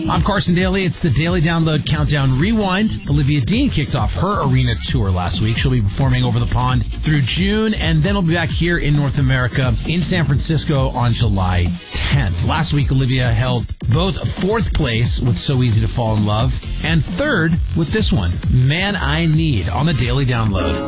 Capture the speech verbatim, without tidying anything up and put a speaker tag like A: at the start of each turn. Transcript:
A: I'm Carson Daly. It's the Daily Download Countdown Rewind. Olivia Dean kicked off her arena tour last week. She'll be performing over the pond through June, and then we'll be back here in North America in San Francisco on July tenth. Last week, Olivia held both fourth place with So Easy to Fall in Love and third with this one, Man I Need, on the Daily Download.